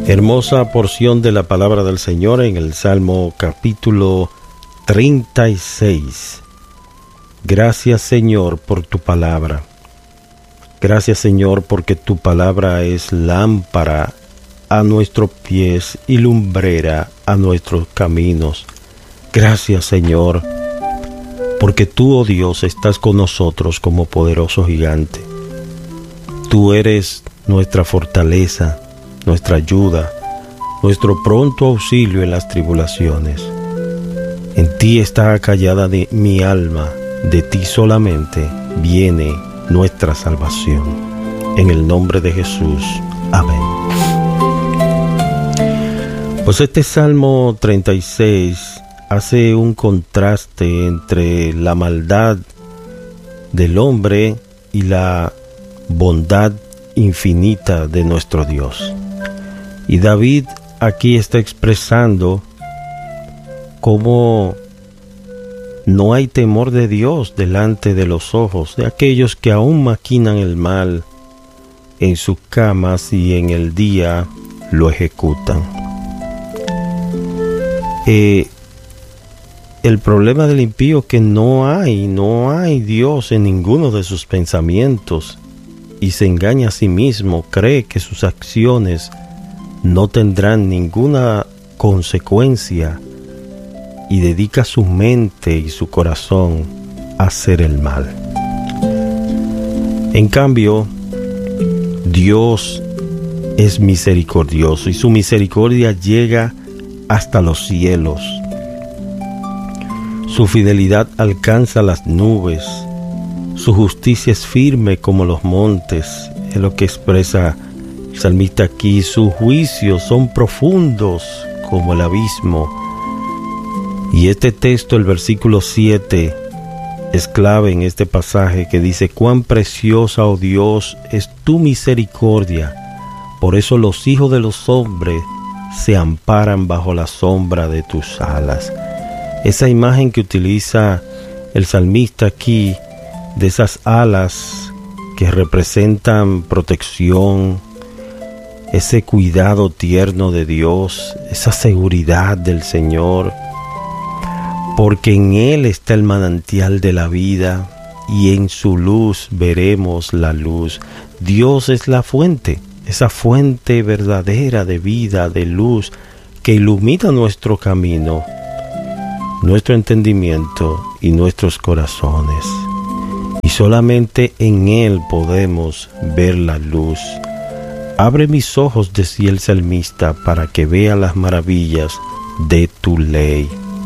Hermosa porción de la palabra del Señor en el Salmo capítulo 36. Gracias, Señor, por tu palabra. Gracias, Señor, porque tu palabra es lámpara a nuestros pies y lumbrera a nuestros caminos. Gracias, Señor, porque tú, oh Dios, estás con nosotros como poderoso gigante. Tú eres nuestra fortaleza, nuestra ayuda, nuestro pronto auxilio en las tribulaciones. En ti está acallada mi alma, de ti solamente viene nuestra salvación. En el nombre de Jesús. Amén. Pues este Salmo 36 hace un contraste entre la maldad del hombre y la bondad infinita de nuestro Dios. Y David aquí está expresando cómo no hay temor de Dios delante de los ojos de aquellos que aún maquinan el mal en sus camas y en el día lo ejecutan. El problema del impío es que no hay Dios en ninguno de sus pensamientos y se engaña a sí mismo, cree que sus acciones no tendrán ninguna consecuencia y dedica su mente y su corazón a hacer el mal. En cambio, Dios es misericordioso y su misericordia llega hasta los cielos. Su fidelidad alcanza las nubes. Su justicia es firme como los montes. Es lo que expresa el salmista aquí. Sus juicios son profundos como el abismo. Y este texto, el versículo 7, es clave en este pasaje que dice: cuán preciosa, oh Dios, es tu misericordia. Por eso los hijos de los hombres se amparan bajo la sombra de tus alas. Esa imagen que utiliza el salmista aquí, de esas alas que representan protección, ese cuidado tierno de Dios, esa seguridad del Señor, porque en Él está el manantial de la vida y en su luz veremos la luz. Dios es la fuente, esa fuente verdadera de vida, de luz, que ilumina nuestro camino, nuestro entendimiento y nuestros corazones. Y solamente en Él podemos ver la luz. Abre mis ojos, decía el salmista, para que vea las maravillas de tu ley.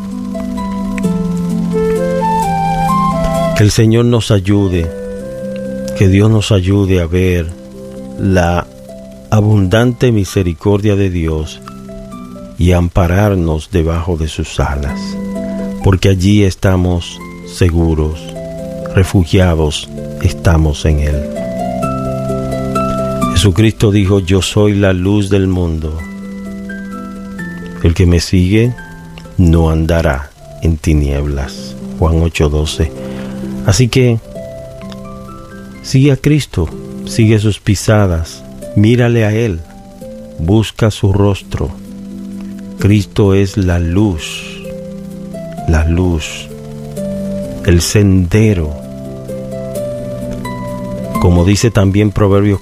Que el Señor nos ayude, que Dios nos ayude a ver la abundante misericordia de Dios y a ampararnos debajo de sus alas, porque allí estamos seguros, refugiados estamos en Él. Jesucristo dijo: yo soy la luz del mundo. El que me sigue no andará en tinieblas. Juan 8:12. Así que sigue a Cristo, sigue sus pisadas, mírale a Él, busca su rostro. Cristo es la luz, el sendero. Como dice también Proverbios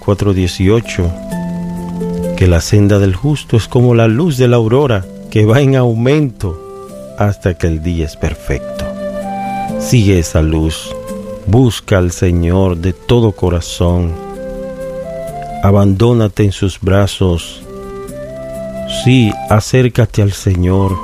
4:18, que la senda del justo es como la luz de la aurora, que va en aumento hasta que el día es perfecto. Sigue esa luz, busca al Señor de todo corazón, abandónate en sus brazos. Sí, acércate al Señor,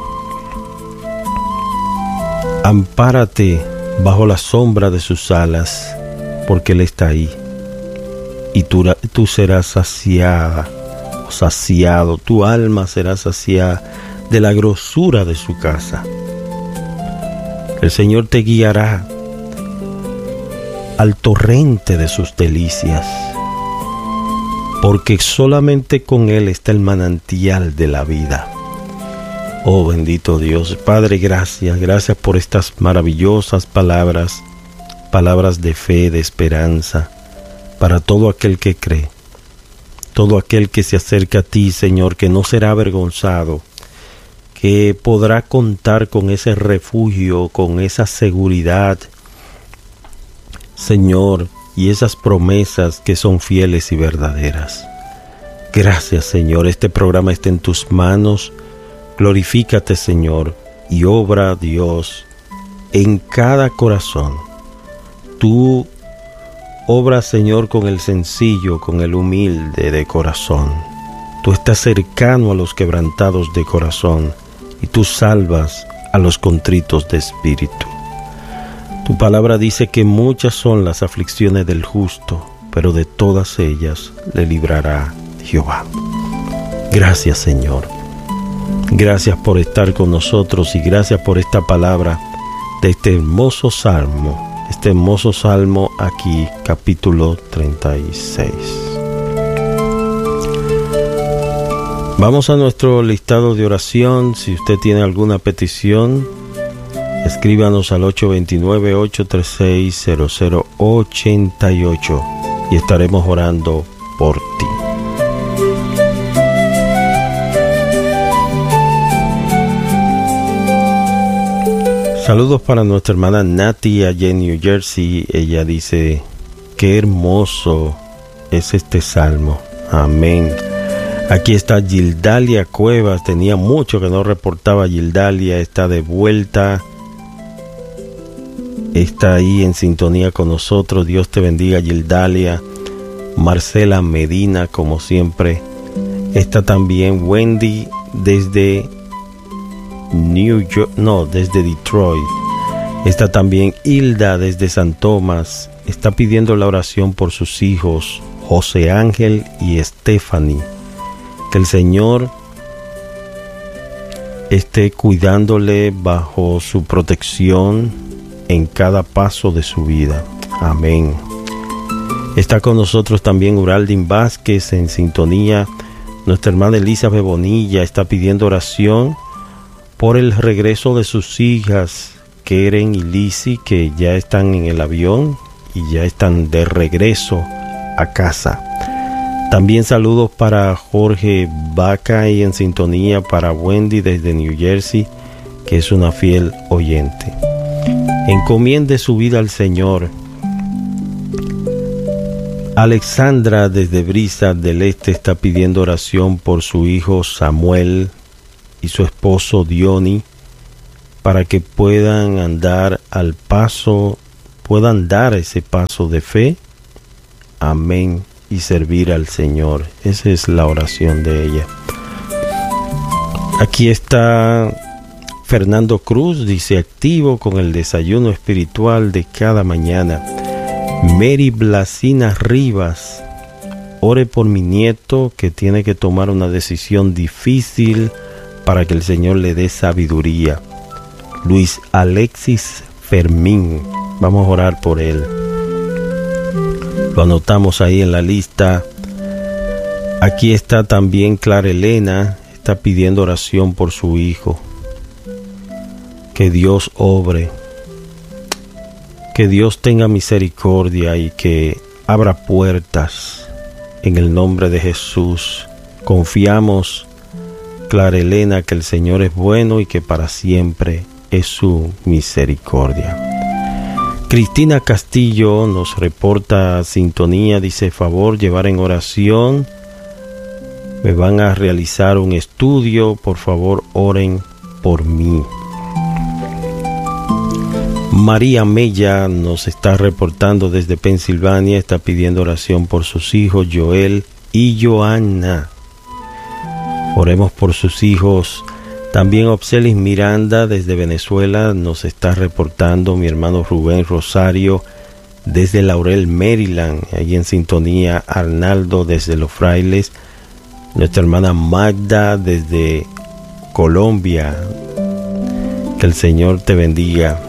ampárate bajo la sombra de sus alas, porque Él está ahí. Y tú serás saciada o saciado, tu alma será saciada de la grosura de su casa. El Señor te guiará al torrente de sus delicias, porque solamente con Él está el manantial de la vida. Oh bendito Dios, Padre, gracias por estas maravillosas palabras de fe, de esperanza, para todo aquel que cree. Todo aquel que se acerca a ti, Señor, que no será avergonzado, que podrá contar con ese refugio, con esa seguridad, Señor, y esas promesas que son fieles y verdaderas. Gracias, Señor, este programa está en tus manos. Glorifícate, Señor, y obra, Dios, en cada corazón. Tú obras, Señor, con el sencillo, con el humilde de corazón. Tú estás cercano a los quebrantados de corazón y tú salvas a los contritos de espíritu. Tu palabra dice que muchas son las aflicciones del justo, pero de todas ellas le librará Jehová. Gracias, Señor. Gracias por estar con nosotros y gracias por esta palabra de este hermoso salmo. Este hermoso salmo aquí, capítulo 36. Vamos a nuestro listado de oración. Si usted tiene alguna petición, escríbanos al 829-836-0088 y estaremos orando por ti. Saludos para nuestra hermana Nati allá en New Jersey. Ella dice, qué hermoso es este salmo. Amén. Aquí está Gildalia Cuevas. Tenía mucho que no reportaba Gildalia. Está de vuelta. Está ahí en sintonía con nosotros. Dios te bendiga, Gildalia. Marcela Medina, como siempre. Está también Wendy desde desde Detroit. Está también Hilda desde San Tomás. Está pidiendo la oración por sus hijos José Ángel y Stephanie. Que el Señor esté cuidándole bajo su protección en cada paso de su vida. Amén. Está con nosotros también Uraldin Vázquez en sintonía. Nuestra hermana Elizabeth Bonilla está pidiendo oración por el regreso de sus hijas, Keren y Lizzie, que ya están en el avión y ya están de regreso a casa. También saludos para Jorge Vaca y en sintonía para Wendy desde New Jersey, que es una fiel oyente. Encomiende su vida al Señor. Alexandra desde Brisa del Este está pidiendo oración por su hijo Samuel y su esposo Diony, para que puedan dar ese paso de fe. Amén. Y servir al Señor. Esa es la oración de ella. Aquí está Fernando Cruz, dice activo con el desayuno espiritual de cada mañana. Mary Blasina Rivas, ore por mi nieto que tiene que tomar una decisión difícil para que el Señor le dé sabiduría. Luis Alexis Fermín, vamos a orar por él. Lo anotamos ahí en la lista. Aquí está también Clara Elena, está pidiendo oración por su hijo. Que Dios obre, que Dios tenga misericordia y que abra puertas en el nombre de Jesús. Confiamos, Clara Elena, que el Señor es bueno y que para siempre es su misericordia. Cristina Castillo nos reporta sintonía, dice favor llevar en oración. Me van a realizar un estudio, por favor oren por mí. María Mella nos está reportando desde Pensilvania, está pidiendo oración por sus hijos Joel y Joanna. Oremos por sus hijos. También Obselis Miranda desde Venezuela nos está reportando mi hermano Rubén Rosario desde Laurel, Maryland, ahí en sintonía. Arnaldo desde Los Frailes, nuestra hermana Magda desde Colombia. Que el Señor te bendiga.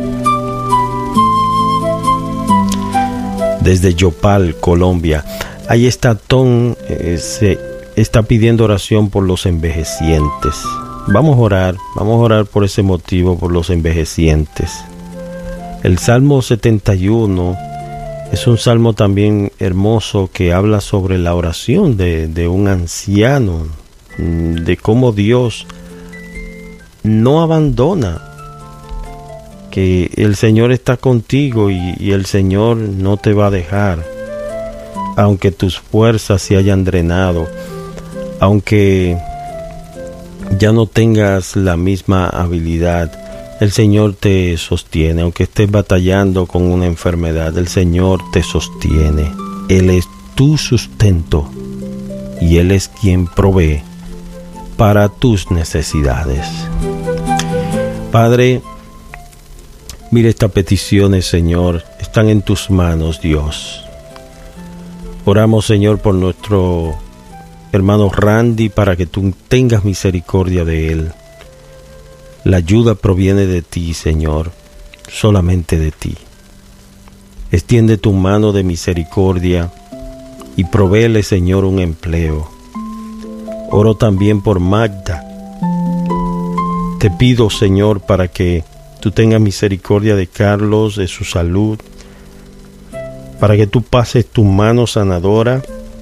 Desde Yopal, Colombia. Ahí está Tom, está pidiendo oración por los envejecientes. Vamos a orar por ese motivo, por los envejecientes. El Salmo 71 Es un salmo también hermoso que habla sobre la oración de un anciano, de cómo Dios no abandona, que el Señor está contigo y el Señor no te va a dejar, aunque tus fuerzas se hayan drenado, aunque ya no tengas la misma habilidad, el Señor te sostiene. Aunque estés batallando con una enfermedad, el Señor te sostiene. Él es tu sustento y Él es quien provee para tus necesidades. Padre, mira estas peticiones, Señor, están en tus manos, Dios. Oramos, Señor, por nuestro hermano Randy, para que tú tengas misericordia de él. La ayuda proviene de ti, Señor, solamente de ti. Extiende tu mano de misericordia y provéele, Señor, un empleo. Oro también por Magda. Te pido, Señor, para que tú tengas misericordia de Carlos, de su salud, para que tú pases tu mano sanadora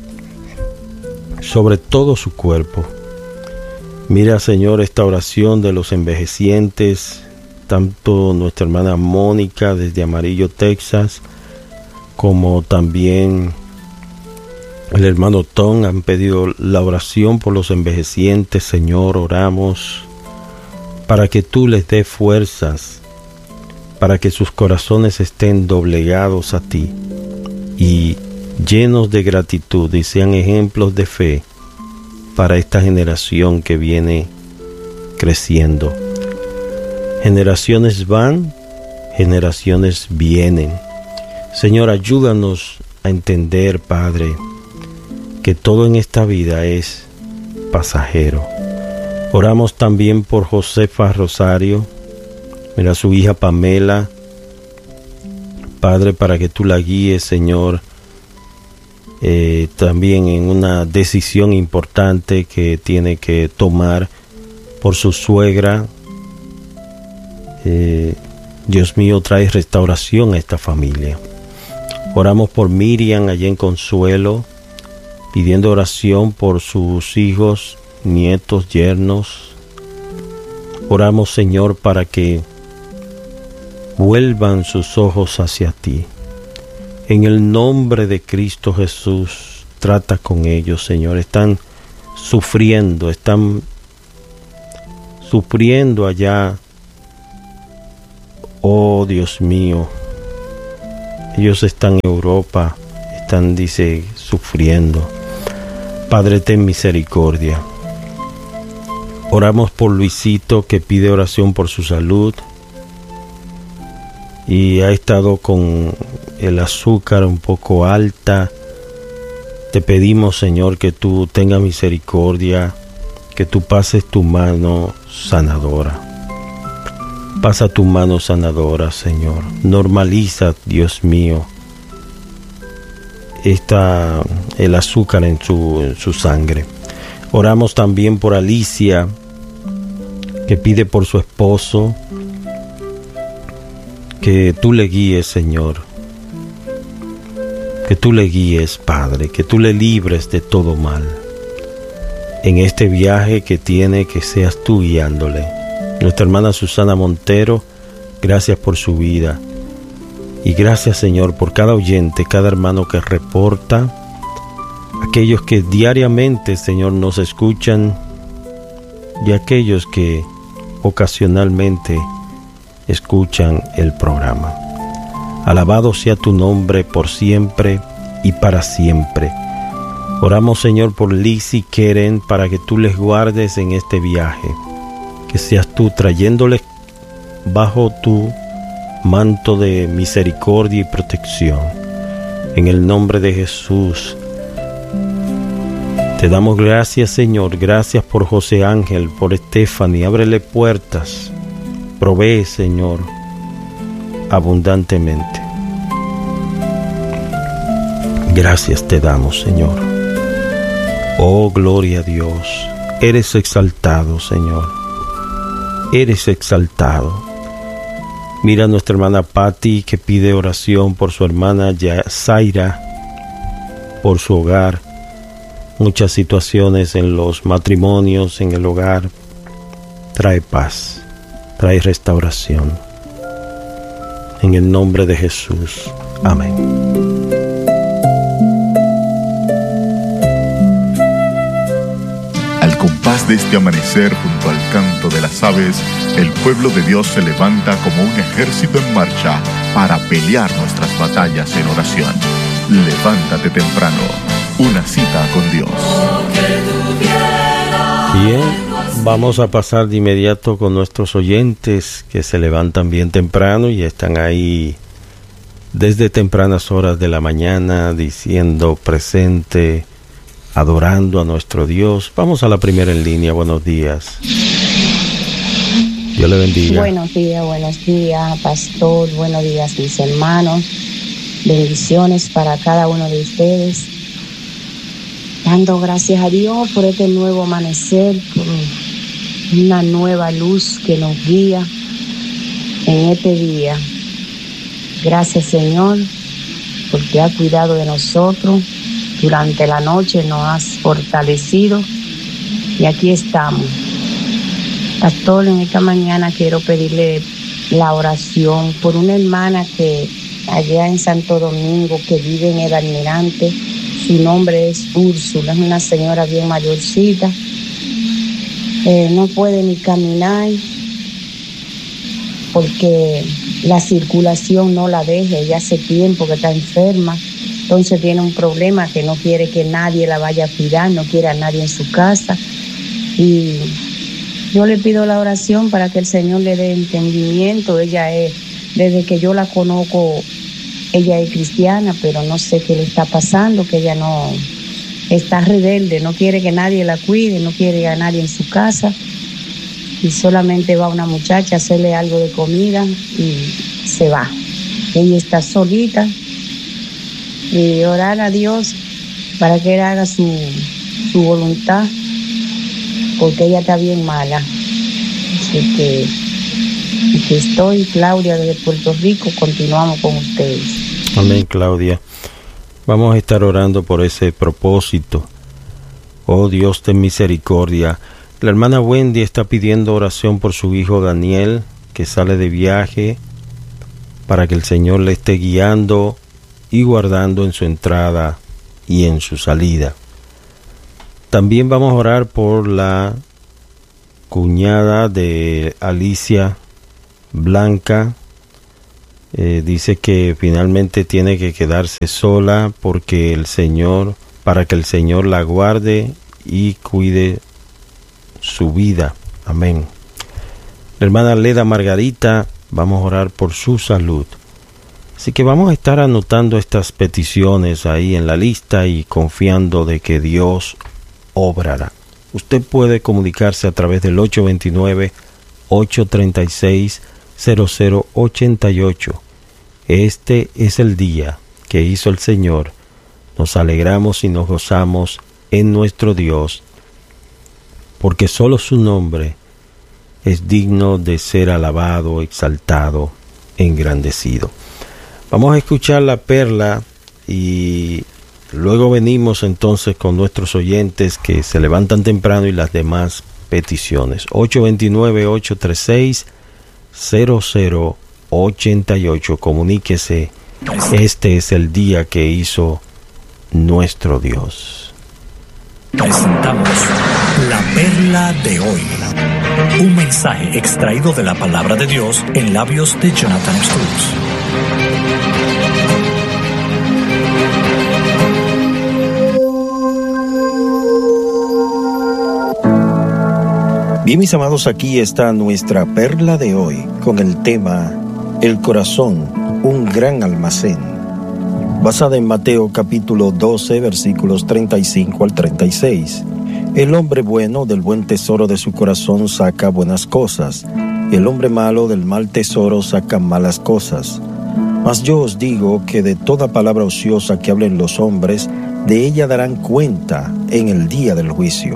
sobre todo su cuerpo. Mira, Señor, esta oración de los envejecientes, tanto nuestra hermana Mónica desde Amarillo, Texas, como también el hermano Tom han pedido la oración por los envejecientes. Señor, oramos para que tú les des fuerzas, para que sus corazones estén doblegados a ti y llenos de gratitud y sean ejemplos de fe para esta generación que viene creciendo. Generaciones van, generaciones vienen. Señor, ayúdanos a entender, Padre, que todo en esta vida es pasajero. Oramos también por Josefa Rosario, mira su hija Pamela, Padre, para que tú la guíes, Señor, también en una decisión importante que tiene que tomar por su suegra. Dios mío, trae restauración a esta familia. Oramos por Miriam allá en Consuelo, pidiendo oración por sus hijos, nietos, yernos. Oramos, Señor, para que vuelvan sus ojos hacia ti. En el nombre de Cristo Jesús, trata con ellos, Señor. Están sufriendo allá. Oh, Dios mío. Ellos están en Europa, están, dice, sufriendo. Padre, ten misericordia. Oramos por Luisito, que pide oración por su salud y ha estado con el azúcar un poco alta. Te pedimos, Señor, que tú tengas misericordia, que tú pases tu mano sanadora. Pasa tu mano sanadora, Señor. Normaliza, Dios mío, el azúcar en su sangre. Oramos también por Alicia, que pide por su esposo, que tú le guíes, Señor. Que tú le guíes, Padre, que tú le libres de todo mal. En este viaje que tiene, que seas tú guiándole. Nuestra hermana Susana Montero, gracias por su vida. Y gracias, Señor, por cada oyente, cada hermano que reporta, aquellos que diariamente, Señor, nos escuchan y aquellos que ocasionalmente escuchan el programa. Alabado sea tu nombre por siempre y para siempre. Oramos, Señor, por Liz y Keren, para que tú les guardes en este viaje, que seas tú trayéndoles bajo tu manto de misericordia y protección. En el nombre de Jesús te damos gracias, Señor. Gracias por José Ángel, por Stephanie. Ábrele puertas. Provee, Señor, abundantemente. Gracias te damos, Señor. Oh, gloria a Dios. Eres exaltado, Señor. Eres exaltado. Mira a nuestra hermana Patti, que pide oración por su hermana Zaira, por su hogar. Muchas situaciones en los matrimonios, en el hogar. Trae paz, trae restauración. En el nombre de Jesús. Amén. Al compás de este amanecer, junto al canto de las aves, el pueblo de Dios se levanta como un ejército en marcha para pelear nuestras batallas en oración. Levántate temprano, una cita con Dios. Bien, vamos a pasar de inmediato con nuestros oyentes que se levantan bien temprano y están ahí desde tempranas horas de la mañana diciendo presente, adorando a nuestro Dios. Vamos a la primera en línea. Buenos días. Dios le bendiga. Buenos días, pastor. Buenos días, mis hermanos. Bendiciones para cada uno de ustedes. Dando gracias a Dios por este nuevo amanecer, por una nueva luz que nos guía en este día. Gracias, Señor, porque has cuidado de nosotros. Durante la noche nos has fortalecido y aquí estamos. Pastor, en esta mañana quiero pedirle la oración por una hermana que allá en Santo Domingo, que vive en el Almirante. Su nombre es Úrsula, es una señora bien mayorcita. No puede ni caminar porque la circulación no la deja. Ella hace tiempo que está enferma. Entonces tiene un problema que no quiere que nadie la vaya a cuidar, no quiere a nadie en su casa. Y yo le pido la oración para que el Señor le dé entendimiento. Ella es, desde que yo la conozco, ella es cristiana, pero no sé qué le está pasando, que ella no está rebelde, no quiere que nadie la cuide, no quiere a nadie en su casa. Y solamente va una muchacha a hacerle algo de comida y se va. Ella está solita. Y orar a Dios para que Él haga su voluntad, porque ella está bien mala. Así que aquí estoy, Claudia, desde Puerto Rico. Continuamos con ustedes. Amén, Claudia. Vamos a estar orando por ese propósito. Oh Dios, ten misericordia. La hermana Wendy está pidiendo oración por su hijo Daniel, que sale de viaje, para que el Señor le esté guiando y guardando en su entrada y en su salida. También vamos a orar por la cuñada de Alicia, Blanca. Dice que finalmente tiene que quedarse sola porque para que el Señor la guarde y cuide su vida. Amén. La hermana Leda Margarita, vamos a orar por su salud. Así que vamos a estar anotando estas peticiones ahí en la lista y confiando de que Dios obrará. Usted puede comunicarse a través del 829-836-0088. Este es el día que hizo el Señor. Nos alegramos y nos gozamos en nuestro Dios, porque solo su nombre es digno de ser alabado, exaltado, engrandecido. Vamos a escuchar la perla y luego venimos entonces con nuestros oyentes que se levantan temprano y las demás peticiones. 829-836-0088. Comuníquese. Este es el día que hizo nuestro Dios. Presentamos la perla de hoy. Un mensaje extraído de la palabra de Dios en labios de Jonathan Struz. Bien, mis amados, aquí está nuestra perla de hoy con el tema El corazón, un gran almacén, basada en Mateo capítulo 12, versículos 35 al 36. El hombre bueno del buen tesoro de su corazón saca buenas cosas, y el hombre malo del mal tesoro saca malas cosas. Mas yo os digo que de toda palabra ociosa que hablen los hombres, de ella darán cuenta en el día del juicio.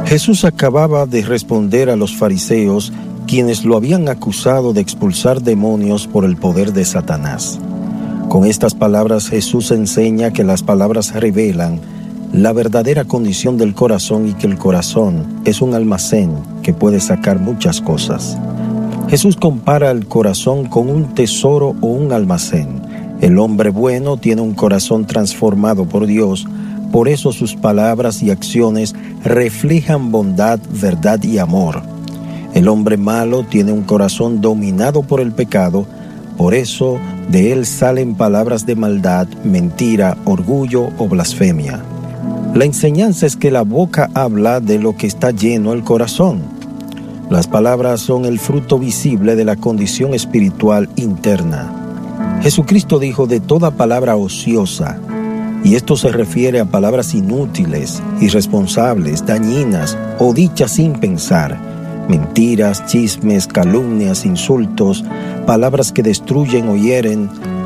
Jesús acababa de responder a los fariseos, quienes lo habían acusado de expulsar demonios por el poder de Satanás. Con estas palabras Jesús enseña que las palabras revelan la verdadera condición del corazón y que el corazón es un almacén que puede sacar muchas cosas. Jesús compara el corazón con un tesoro o un almacén. El hombre bueno tiene un corazón transformado por Dios, por eso sus palabras y acciones reflejan bondad, verdad y amor. El hombre malo tiene un corazón dominado por el pecado, por eso de él salen palabras de maldad, mentira, orgullo o blasfemia. La enseñanza es que la boca habla de lo que está lleno el corazón. Las palabras son el fruto visible de la condición espiritual interna. Jesucristo dijo de toda palabra ociosa, y esto se refiere a palabras inútiles, irresponsables, dañinas o dichas sin pensar, mentiras, chismes, calumnias, insultos, palabras que destruyen o hieren.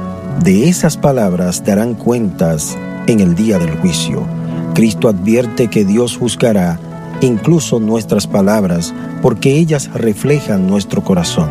De esas palabras darán cuentas en el día del juicio. Cristo advierte que Dios juzgará incluso nuestras palabras, porque ellas reflejan nuestro corazón.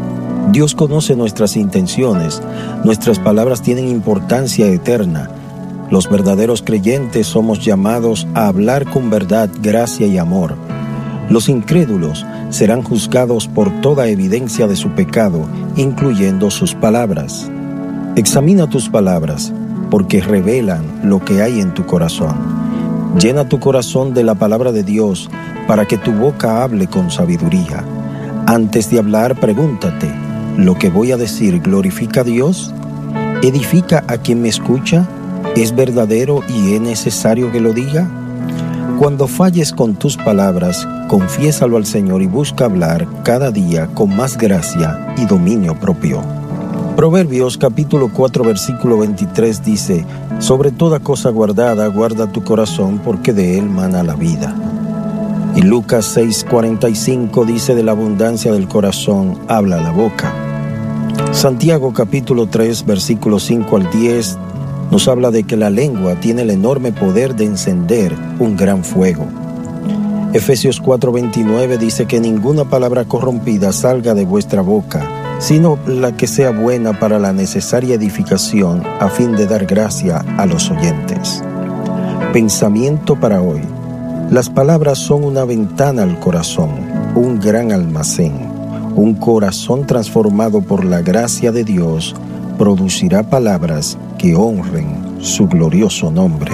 Dios conoce nuestras intenciones, nuestras palabras tienen importancia eterna. Los verdaderos creyentes somos llamados a hablar con verdad, gracia y amor. Los incrédulos serán juzgados por toda evidencia de su pecado, incluyendo sus palabras. Examina tus palabras, porque revelan lo que hay en tu corazón. Llena tu corazón de la palabra de Dios para que tu boca hable con sabiduría. Antes de hablar, pregúntate, ¿lo que voy a decir glorifica a Dios? ¿Edifica a quien me escucha? ¿Es verdadero y es necesario que lo diga? Cuando falles con tus palabras, confiésalo al Señor y busca hablar cada día con más gracia y dominio propio. Proverbios capítulo 4 versículo 23 dice: sobre toda cosa guardada, guarda tu corazón, porque de él mana la vida. Y Lucas 6:45 dice: de la abundancia del corazón habla la boca. Santiago capítulo 3 versículos 5 al 10 nos habla de que la lengua tiene el enorme poder de encender un gran fuego. Efesios 4:29 dice que ninguna palabra corrompida salga de vuestra boca, sino la que sea buena para la necesaria edificación, a fin de dar gracia a los oyentes. Pensamiento para hoy. Las palabras son una ventana al corazón, un gran almacén. Un corazón transformado por la gracia de Dios producirá palabras que honren su glorioso nombre.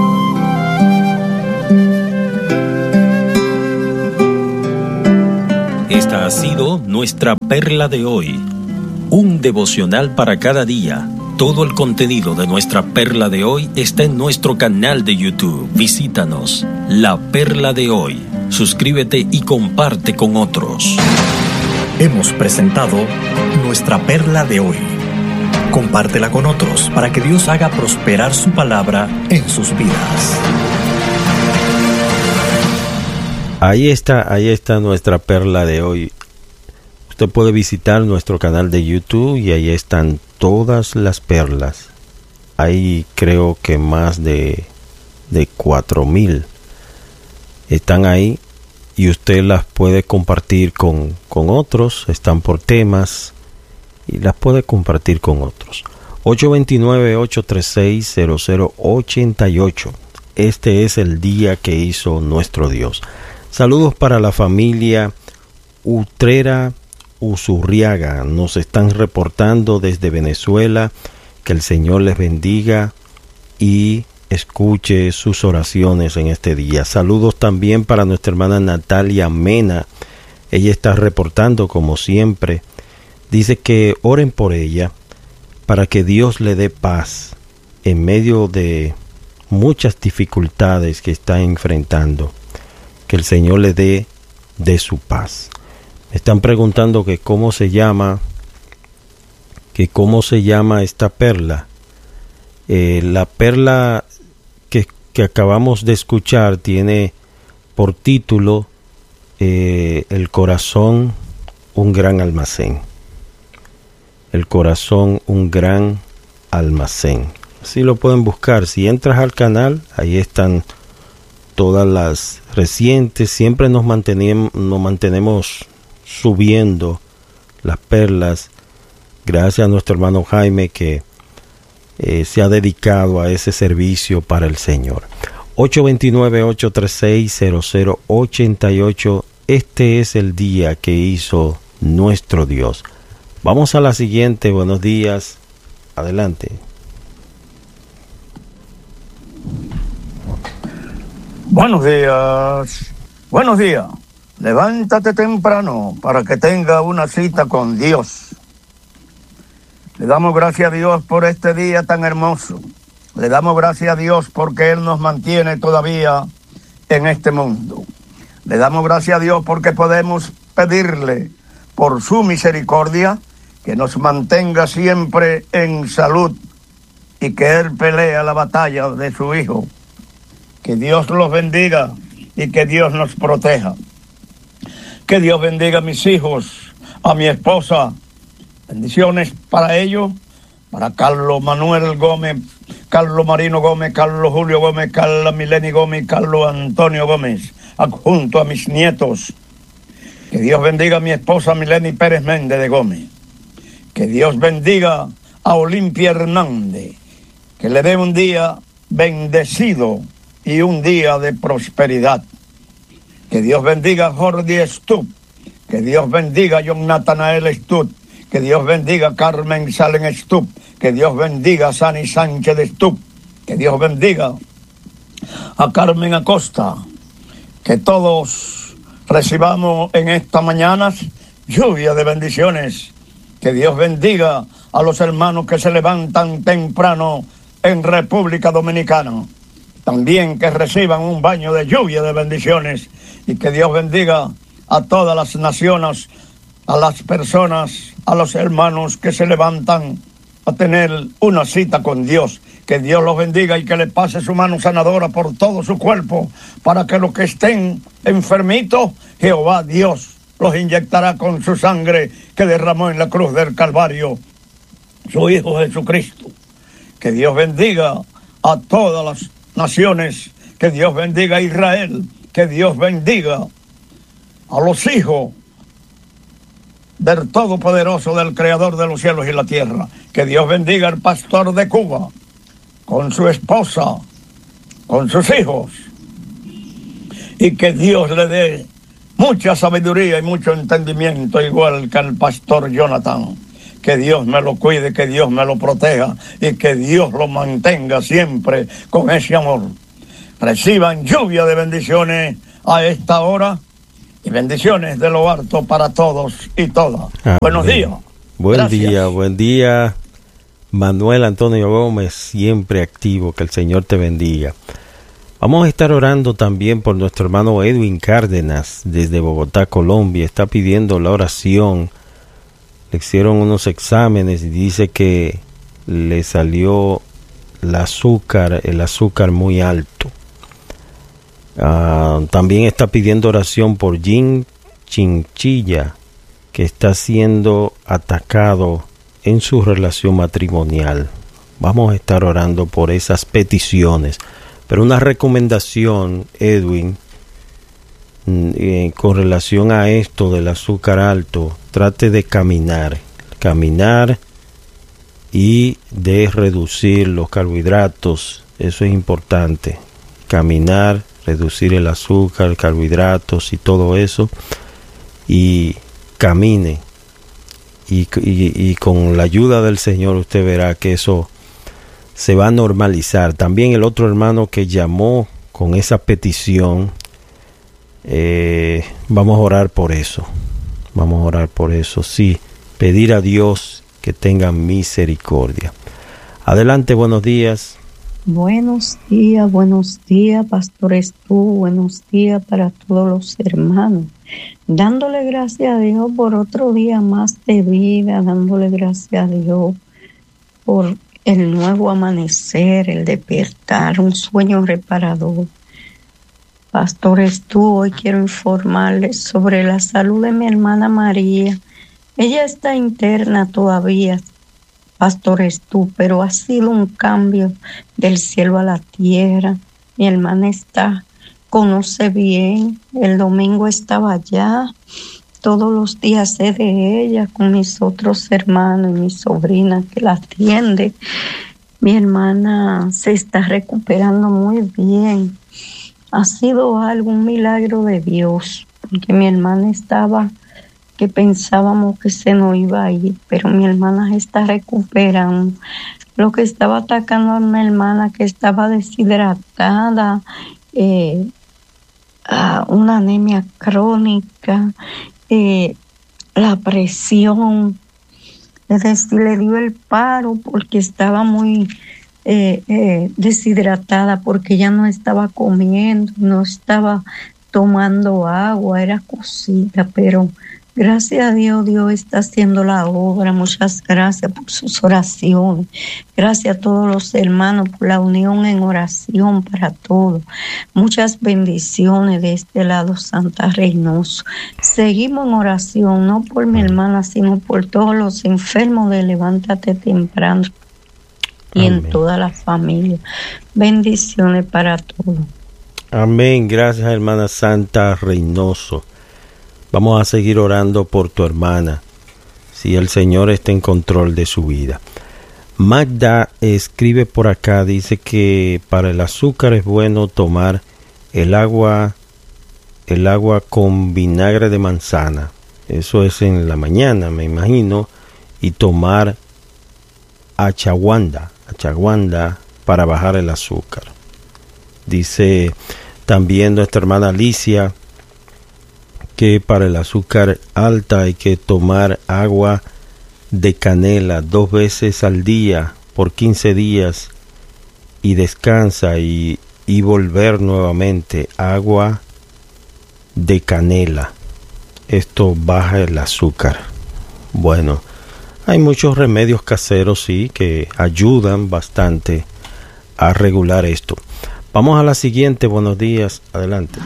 Esta ha sido nuestra perla de hoy, un devocional para cada día. Todo el contenido de nuestra perla de hoy está en nuestro canal de YouTube. Visítanos, La Perla de Hoy. Suscríbete y comparte con otros. Hemos presentado nuestra perla de hoy. Compártela con otros para que Dios haga prosperar su palabra en sus vidas. Ahí está nuestra perla de hoy. Usted puede visitar nuestro canal de YouTube y ahí están todas las perlas. Hay creo que más de 4,000 están ahí y usted las puede compartir con otros. Están por temas y las puede compartir con otros. 829-836-0088. Este es el día que hizo nuestro Dios. Saludos para la familia Utrera Usurriaga. Nos están reportando desde Venezuela. Que el Señor les bendiga y escuche sus oraciones en este día. Saludos también para nuestra hermana Natalia Mena. Ella está reportando como siempre. Dice que oren por ella para que Dios le dé paz en medio de muchas dificultades que está enfrentando. Que el Señor le dé de su paz. Me están preguntando que cómo se llama esta perla. La perla que acabamos de escuchar tiene por título El corazón, un gran almacén. El corazón, un gran almacén. Así lo pueden buscar. Si entras al canal, ahí están todas las recientes siempre nos mantenemos subiendo las perlas, gracias a nuestro hermano Jaime que se ha dedicado a ese servicio para el Señor. 829-836-0088. Este es el día que hizo nuestro Dios. Vamos a la siguiente. Buenos días. Adelante. Buenos días. Buenos días. Levántate temprano para que tenga una cita con Dios. Le damos gracias a Dios por este día tan hermoso. Le damos gracias a Dios porque Él nos mantiene todavía en este mundo. Le damos gracias a Dios porque podemos pedirle por su misericordia que nos mantenga siempre en salud y que Él pelea la batalla de su Hijo. Que Dios los bendiga y que Dios nos proteja. Que Dios bendiga a mis hijos, a mi esposa. Bendiciones para ellos, para Carlos Manuel Gómez, Carlos Marino Gómez, Carlos Julio Gómez, Carla Mileni Gómez, Carlos Antonio Gómez, junto a mis nietos. Que Dios bendiga a mi esposa Mileni Pérez Méndez de Gómez. Que Dios bendiga a Olimpia Hernández. Que le dé un día bendecido y un día de prosperidad. Que Dios bendiga a Jordi Stubb. Que Dios bendiga a John Natanael Stubb. Que Dios bendiga a Carmen Salen Stubb. Que Dios bendiga a Sani Sánchez de Stubb. Que Dios bendiga a Carmen Acosta. Que todos recibamos en esta mañana lluvia de bendiciones. Que Dios bendiga a los hermanos que se levantan temprano en República Dominicana. También que reciban un baño de lluvia de bendiciones. Y que Dios bendiga a todas las naciones, a las personas, a los hermanos que se levantan a tener una cita con Dios. Que Dios los bendiga y que le pase su mano sanadora por todo su cuerpo, para que los que estén enfermitos, Jehová Dios los inyectará con su sangre que derramó en la cruz del Calvario su Hijo Jesucristo. Que Dios bendiga a todas las naciones, que Dios bendiga a Israel, que Dios bendiga a los hijos del Todopoderoso, del Creador de los cielos y la tierra. Que Dios bendiga al pastor de Cuba, con su esposa, con sus hijos, y que Dios le dé mucha sabiduría y mucho entendimiento, igual que al pastor Jonathan. Que Dios me lo cuide, que Dios me lo proteja y que Dios lo mantenga siempre con ese amor. Reciban lluvia de bendiciones a esta hora y bendiciones de lo alto para todos y todas. Amén. Buenos días. Buen día, Manuel Antonio Gómez, siempre activo, que el Señor te bendiga. Vamos a estar orando también por nuestro hermano Edwin Cárdenas, desde Bogotá, Colombia. Está pidiendo la oración. Le hicieron unos exámenes y dice que le salió el azúcar muy alto. También está pidiendo oración por Jim Chinchilla, que está siendo atacado en su relación matrimonial. Vamos a estar orando por esas peticiones. Pero una recomendación, Edwin, con relación a esto del azúcar alto, trate de caminar y de reducir los carbohidratos. Eso es importante. Caminar, reducir el azúcar, carbohidratos y todo eso, y camine, y con la ayuda del Señor usted verá que eso se va a normalizar. También el otro hermano que llamó con esa petición, vamos a orar por eso, sí, pedir a Dios que tenga misericordia. Adelante, buenos días. Buenos días, pastores tú, buenos días para todos los hermanos. Dándole gracias a Dios por otro día más de vida, dándole gracias a Dios por el nuevo amanecer, el despertar, un sueño reparador. Pastores tú, hoy quiero informarles sobre la salud de mi hermana María. Ella está interna todavía, pastores tú, pero ha sido un cambio del cielo a la tierra. Mi hermana está conoce bien. El domingo estaba allá. Todos los días sé de ella con mis otros hermanos y mi sobrina que la atiende. Mi hermana se está recuperando muy bien. Ha sido un milagro de Dios, porque mi hermana estaba, que pensábamos que se nos iba a ir, pero mi hermana se está recuperando. Lo que estaba atacando a mi hermana, que estaba deshidratada, una anemia crónica, la presión, es decir, le dio el paro porque estaba muy deshidratada, porque ella no estaba comiendo, no estaba tomando agua, era cosita, pero gracias a Dios, Dios está haciendo la obra. Muchas gracias por sus oraciones. Gracias a todos los hermanos por la unión en oración para todos. Muchas bendiciones de este lado Santa Reynoso. Seguimos en oración, no por mi hermana, sino por todos los enfermos de Levántate Temprano y en toda la familia. Bendiciones para todos. Amén. Gracias, hermana Santa Reynoso. Vamos a seguir orando por tu hermana, si el Señor está en control de su vida. Magda escribe por acá, dice que para el azúcar es bueno tomar el agua con vinagre de manzana. Eso es en la mañana, me imagino, y tomar achaguanda para bajar el azúcar. Dice también nuestra hermana Alicia que para el azúcar alta hay que tomar agua de canela 2 veces al día por 15 días y descansa y volver nuevamente agua de canela. Esto baja el azúcar. Bueno, hay muchos remedios caseros, sí, que ayudan bastante a regular esto. Vamos a la siguiente. Buenos días. Adelante.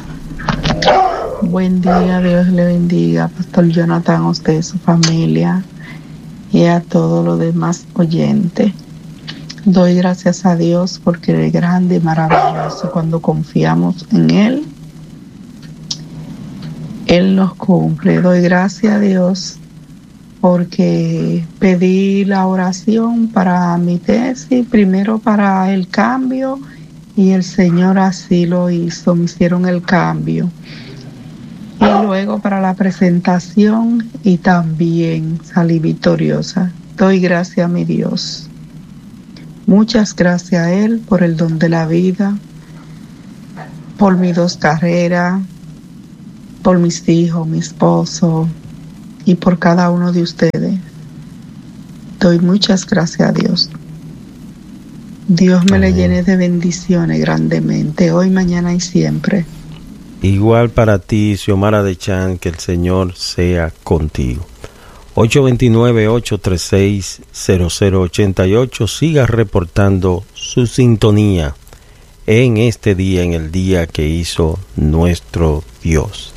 Buen día, Dios le bendiga, Pastor Jonathan, a usted y su familia y a todos los demás oyentes. Doy gracias a Dios porque Él es grande y maravilloso. Cuando confiamos en Él, Él nos cumple. Doy gracias a Dios porque pedí la oración para mi tesis, primero para el cambio, y el Señor así lo hizo, me hicieron el cambio. Y luego para la presentación y también salí victoriosa. Doy gracias a mi Dios. Muchas gracias a Él por el don de la vida, por mis 2 carreras, por mis hijos, mi esposo y por cada uno de ustedes. Doy muchas gracias a Dios. Dios me le llene de bendiciones grandemente, hoy, mañana y siempre. Igual para ti, Xiomara de Chan, que el Señor sea contigo. 829-836-0088. Siga reportando su sintonía en este día, en el día que hizo nuestro Dios.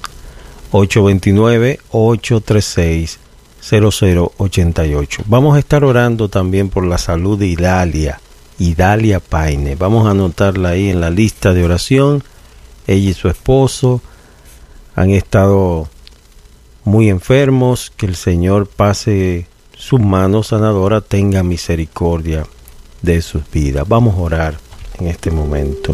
829-836-0088. Vamos a estar orando también por la salud de Idalia Paine. Vamos a anotarla ahí en la lista de oración. Ella y su esposo han estado muy enfermos. Que el Señor pase su mano sanadora, tenga misericordia de sus vidas. Vamos a orar en este momento.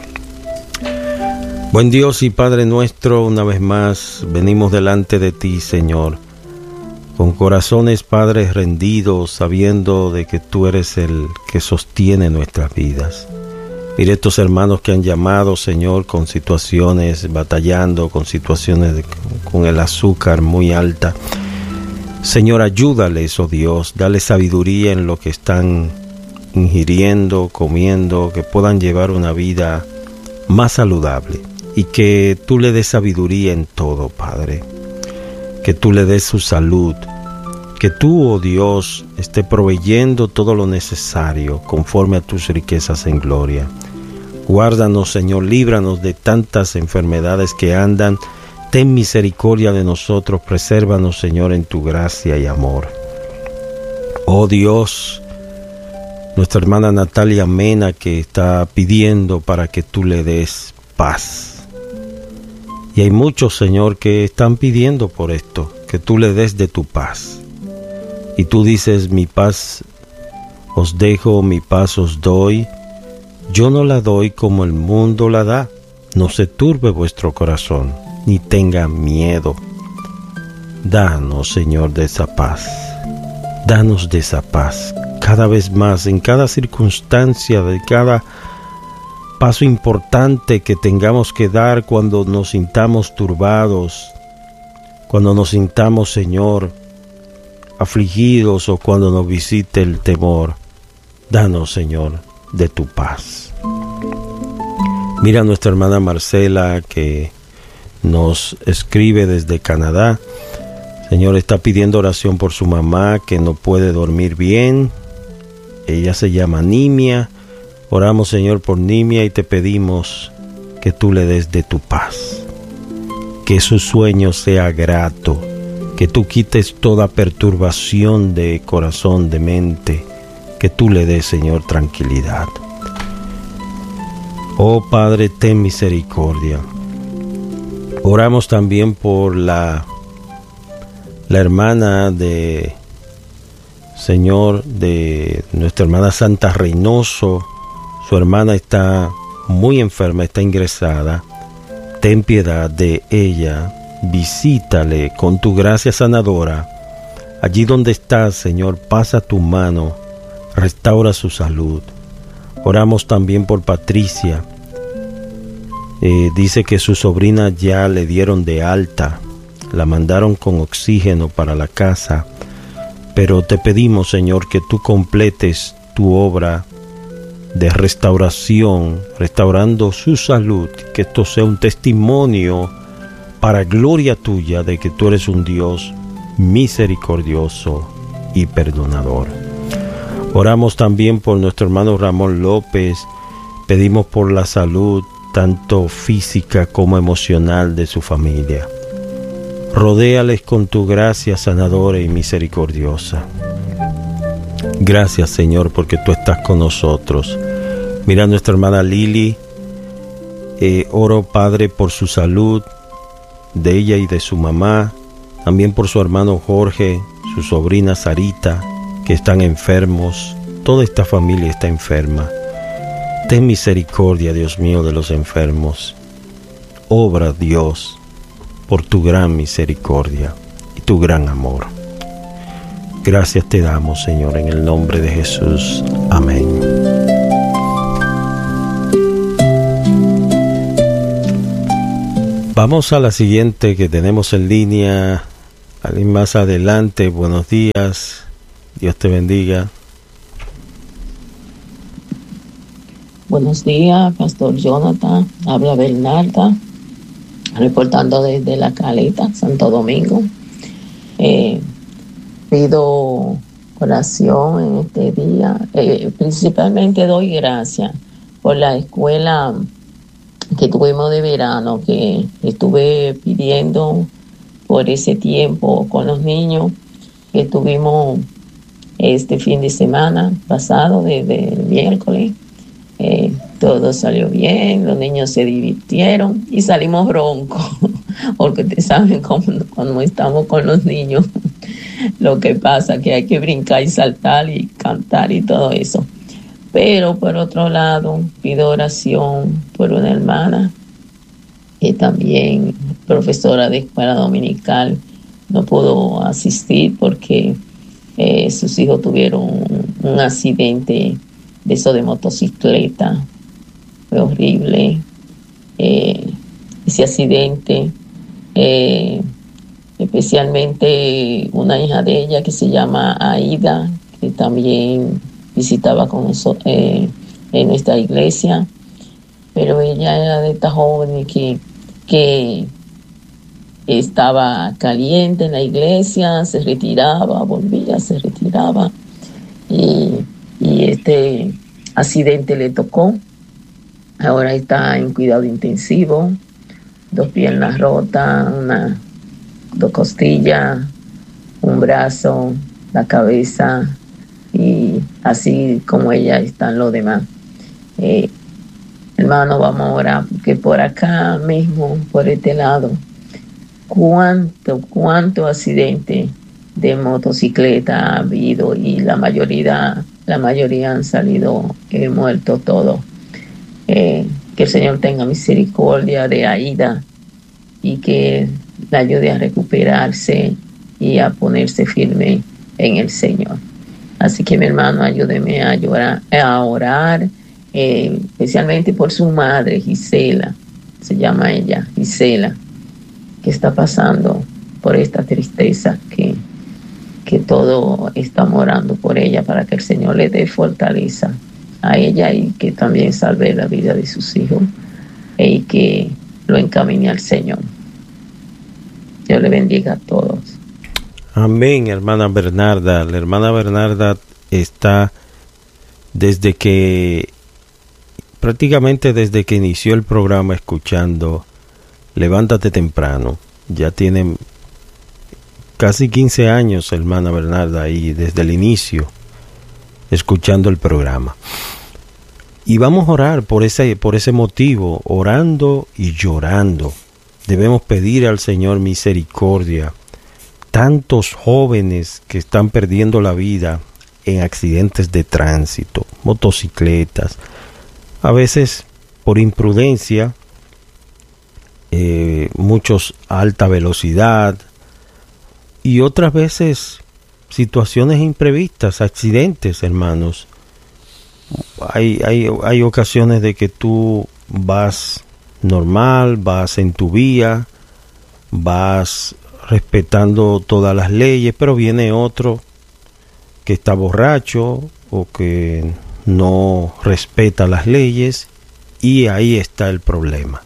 Buen Dios y Padre nuestro, una vez más venimos delante de ti, Señor, con corazones, Padre, rendidos, sabiendo de que tú eres el que sostiene nuestras vidas. Mire estos hermanos que han llamado, Señor, con situaciones, batallando, con situaciones con el azúcar muy alta. Señor, ayúdales, oh Dios, dale sabiduría en lo que están ingiriendo, comiendo, que puedan llevar una vida más saludable y que tú le des sabiduría en todo, Padre. Que tú le des su salud, que tú, oh Dios, esté proveyendo todo lo necesario conforme a tus riquezas en gloria. Guárdanos, Señor, líbranos de tantas enfermedades que andan. Ten misericordia de nosotros, presérvanos, Señor, en tu gracia y amor. Oh Dios, nuestra hermana Natalia Mena, que está pidiendo para que tú le des paz. Y hay muchos, Señor, que están pidiendo por esto, que tú le des de tu paz. Y tú dices, mi paz os dejo, mi paz os doy. Yo no la doy como el mundo la da. No se turbe vuestro corazón, ni tenga miedo. Danos, Señor, de esa paz. Danos de esa paz cada vez más, en cada circunstancia, de cada paso importante que tengamos que dar cuando nos sintamos turbados, cuando nos sintamos, Señor, afligidos o cuando nos visite el temor. Danos, Señor, de tu paz. Mira a nuestra hermana Marcela que nos escribe desde Canadá. Señor, está pidiendo oración por su mamá que no puede dormir bien. Ella se llama Nimia. Oramos, Señor, por Nimia y te pedimos que tú le des de tu paz. Que su sueño sea grato. Que tú quites toda perturbación de corazón, de mente. Que tú le des, Señor, tranquilidad. Oh Padre, ten misericordia. Oramos también por la hermana de Señor, de nuestra hermana Santa Reynoso. Su hermana está muy enferma, está ingresada. Ten piedad de ella, visítale con tu gracia sanadora. Allí donde está, Señor, pasa tu mano, restaura su salud. Oramos también por Patricia. Dice que su sobrina ya le dieron de alta, la mandaron con oxígeno para la casa, pero te pedimos, Señor, que tú completes tu obra de restauración, restaurando su salud, que esto sea un testimonio para gloria tuya de que tú eres un Dios misericordioso y perdonador. Oramos también por nuestro hermano Ramón López. Pedimos por la salud, tanto física como emocional, de su familia. Rodéales con tu gracia sanadora y misericordiosa. Gracias, Señor, porque tú estás con nosotros. Mira a nuestra hermana Lili. Oro, Padre, por su salud, de ella y de su mamá. También por su hermano Jorge, su sobrina Sarita, que están enfermos. Toda esta familia está enferma. Ten misericordia, Dios mío, de los enfermos. Obra, Dios, por tu gran misericordia y tu gran amor. Gracias te damos, Señor, en el nombre de Jesús. Amén. Vamos a la siguiente que tenemos en línea. Alguien más adelante. Buenos días. Dios te bendiga. Buenos días, Pastor Jonathan. Habla Bernarda, reportando desde La Caleta, Santo Domingo. Pido oración en este día. Principalmente doy gracias por la escuela que tuvimos de verano, que estuve pidiendo por ese tiempo con los niños que tuvimos este fin de semana pasado, desde el miércoles. Todo salió bien, los niños se divirtieron y salimos broncos, porque ustedes saben cómo estamos con los niños. Lo que pasa que hay que brincar y saltar y cantar y todo eso. Pero por otro lado, pido oración por una hermana que también profesora de escuela dominical, no pudo asistir porque sus hijos tuvieron un accidente de eso de motocicleta. Fue horrible ese accidente, especialmente una hija de ella que se llama Aida, que también visitaba con nosotros en nuestra iglesia, pero ella era de estas jóvenes que estaba caliente en la iglesia, se retiraba, volvía, se retiraba, y este accidente le tocó. Ahora está en cuidado intensivo, 2 piernas rotas, 2 costillas, un brazo, la cabeza, y así como ella están los demás. Hermano, vamos a orar, porque por acá mismo, por este lado, cuánto accidente de motocicleta ha habido, y la mayoría han salido muertos todos. Que el Señor tenga misericordia de Aida y que la ayude a recuperarse y a ponerse firme en el Señor. Así que, mi hermano, ayúdeme a orar, especialmente por su madre, Gisela, se llama ella, Gisela, que está pasando por esta tristeza, que todo estamos orando por ella para que el Señor le dé fortaleza a ella y que también salve la vida de sus hijos y que lo encamine al Señor. Dios le bendiga a todos. Amén, hermana Bernarda. La hermana Bernarda está prácticamente desde que inició el programa escuchando Levántate Temprano. Ya tiene casi 15 años, hermana Bernarda, ahí desde el inicio, escuchando el programa. Y vamos a orar por ese motivo, orando y llorando. Debemos pedir al Señor misericordia. Tantos jóvenes que están perdiendo la vida en accidentes de tránsito, motocicletas, a veces por imprudencia, muchos a alta velocidad, y otras veces situaciones imprevistas, accidentes, hermanos. Hay ocasiones de que tú vas normal, vas en tu vía, vas respetando todas las leyes, pero viene otro que está borracho o que no respeta las leyes, y ahí está el problema.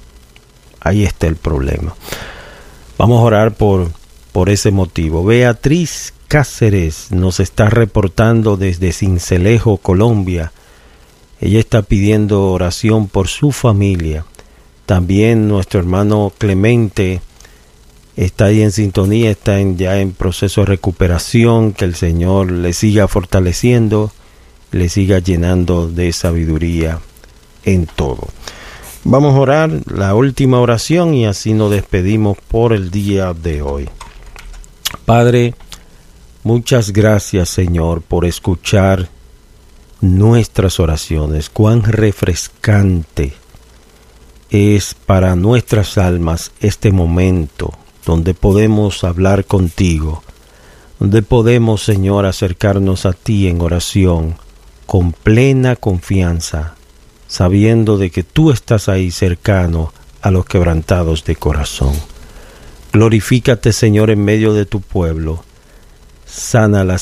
Vamos a orar por ese motivo. Beatriz Cáceres nos está reportando desde Sincelejo, Colombia. Ella está pidiendo oración por su familia. También nuestro hermano Clemente está ahí en sintonía, está ya en proceso de recuperación. Que el Señor le siga fortaleciendo, le siga llenando de sabiduría en todo. Vamos a orar la última oración y así nos despedimos por el día de hoy. Padre, muchas gracias, Señor, por escuchar nuestras oraciones. Cuán refrescante es para nuestras almas este momento donde podemos hablar contigo, donde podemos, Señor, acercarnos a ti en oración con plena confianza, sabiendo de que tú estás ahí cercano a los quebrantados de corazón. Glorifícate, Señor, en medio de tu pueblo. Sana las